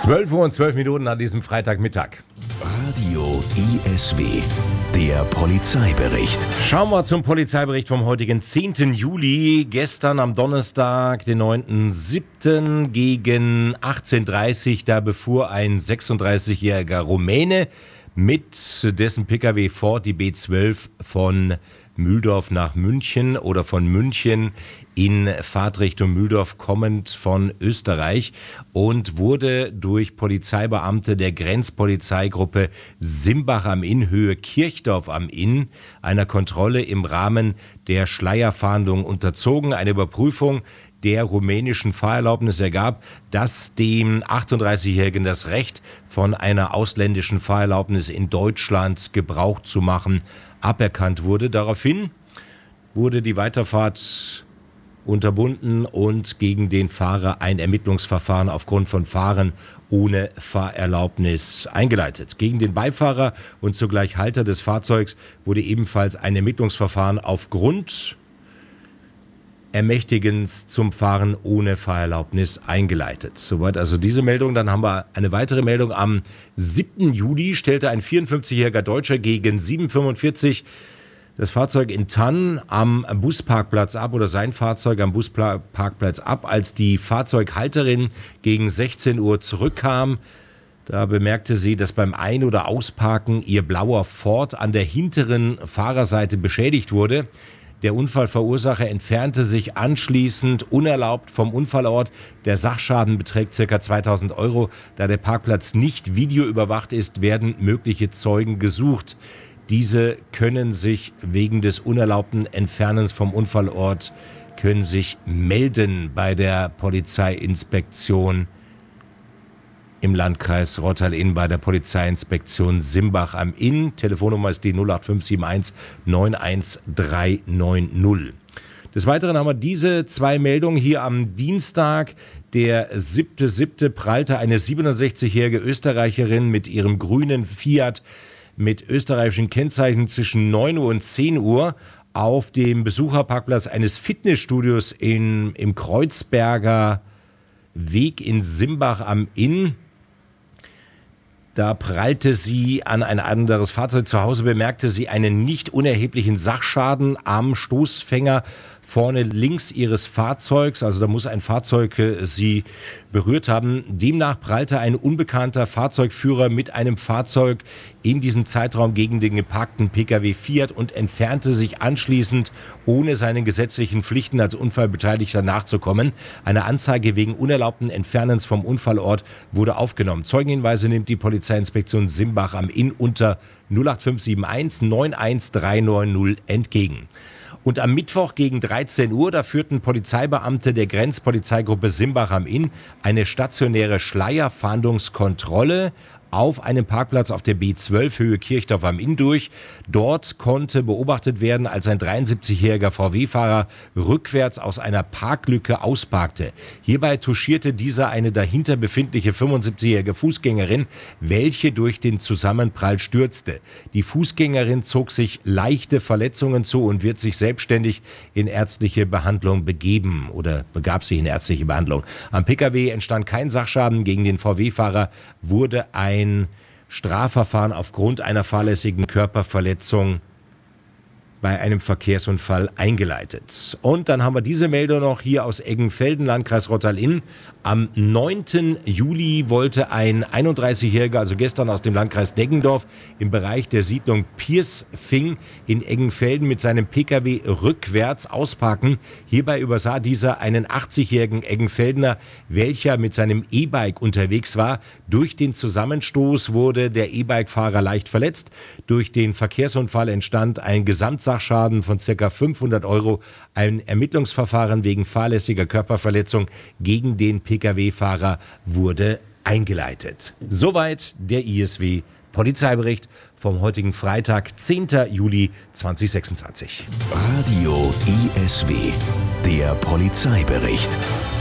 12 Uhr und 12 Minuten an diesem Freitagmittag. Radio ISW, der Polizeibericht. Schauen wir zum Polizeibericht vom heutigen 10. Juli. Gestern am Donnerstag, den 9.7. gegen 18.30 Uhr, da befuhr ein 36-jähriger Rumäne mit dessen Pkw Ford die B12 von Mühldorf nach München oder von München in Fahrtrichtung Mühldorf kommend von Österreich und wurde durch Polizeibeamte der Grenzpolizeigruppe Simbach am Inn, Höhe Kirchdorf am Inn, einer Kontrolle im Rahmen der Schleierfahndung unterzogen. Eine Überprüfung der rumänischen Fahrerlaubnis ergab, dass dem 38-Jährigen das Recht von einer ausländischen Fahrerlaubnis in Deutschland Gebrauch zu machen aberkannt wurde. Daraufhin wurde die Weiterfahrt unterbunden und gegen den Fahrer ein Ermittlungsverfahren aufgrund von Fahren ohne Fahrerlaubnis eingeleitet. Gegen den Beifahrer und zugleich Halter des Fahrzeugs wurde ebenfalls ein Ermittlungsverfahren aufgrund Ermächtigens zum Fahren ohne Fahrerlaubnis eingeleitet. Soweit also diese Meldung. Dann haben wir eine weitere Meldung. Am 7. Juli stellte ein 54-jähriger Deutscher gegen 7:45 das Fahrzeug in Thann am Busparkplatz ab oder sein Fahrzeug am Busparkplatz ab, als die Fahrzeughalterin gegen 16 Uhr zurückkam. Da bemerkte sie, dass beim Ein- oder Ausparken ihr blauer Ford an der hinteren Fahrerseite beschädigt wurde. Der Unfallverursacher entfernte sich anschließend unerlaubt vom Unfallort. Der Sachschaden beträgt ca. 2.000 €. Da der Parkplatz nicht videoüberwacht ist, werden mögliche Zeugen gesucht. Diese können sich wegen des unerlaubten Entfernens vom Unfallort melden bei der Polizeiinspektion im Landkreis Rottal-Inn, bei der Polizeiinspektion Simbach am Inn. Telefonnummer ist die 08571 91390. Des Weiteren haben wir diese zwei Meldungen hier am Dienstag. Der 7.7. prallte eine 67-jährige Österreicherin mit ihrem grünen Fiat mit österreichischen Kennzeichen zwischen 9 Uhr und 10 Uhr auf dem Besucherparkplatz eines Fitnessstudios im Kreuzberger Weg in Simbach am Inn. Da prallte sie an ein anderes Fahrzeug. Zu Hause bemerkte sie einen nicht unerheblichen Sachschaden am Stoßfänger vorne links ihres Fahrzeugs. Also da muss ein Fahrzeug sie berührt haben. Demnach prallte ein unbekannter Fahrzeugführer mit einem Fahrzeug in diesem Zeitraum gegen den geparkten Pkw Fiat und entfernte sich anschließend, ohne seinen gesetzlichen Pflichten als Unfallbeteiligter nachzukommen. Eine Anzeige wegen unerlaubten Entfernens vom Unfallort wurde aufgenommen. Zeugenhinweise nimmt die Polizeiinspektion Simbach am Inn unter 08571 91390 entgegen. Und am Mittwoch gegen 13 Uhr, da führten Polizeibeamte der Grenzpolizeigruppe Simbach am Inn eine stationäre Schleierfahndungskontrolle auf einem Parkplatz auf der B12 Höhe Kirchdorf am Inn durch. Dort konnte beobachtet werden, als ein 73-jähriger VW-Fahrer rückwärts aus einer Parklücke ausparkte. Hierbei touchierte dieser eine dahinter befindliche 75-jährige Fußgängerin, welche durch den Zusammenprall stürzte. Die Fußgängerin zog sich leichte Verletzungen zu und wird sich selbstständig in ärztliche Behandlung begab sich in ärztliche Behandlung. Am Pkw entstand kein Sachschaden. Gegen den VW-Fahrer wurde ein Strafverfahren aufgrund einer fahrlässigen Körperverletzung bei einem Verkehrsunfall eingeleitet. Und dann haben wir diese Meldung noch hier aus Eggenfelden, Landkreis Rottal-Inn. Am 9. Juli wollte ein 31-Jähriger, also gestern aus dem Landkreis Deggendorf, im Bereich der Siedlung Piersfing in Eggenfelden mit seinem Pkw rückwärts ausparken. Hierbei übersah dieser einen 80-jährigen Eggenfeldener, welcher mit seinem E-Bike unterwegs war. Durch den Zusammenstoß wurde der E-Bike-Fahrer leicht verletzt. Durch den Verkehrsunfall entstand ein Gesamtsachschaden von ca. 500 €. Ein Ermittlungsverfahren wegen fahrlässiger Körperverletzung gegen den Pkw-Fahrer wurde eingeleitet. Soweit der ISW Polizeibericht vom heutigen Freitag, 10. Juli 2026. Radio ISW, der Polizeibericht.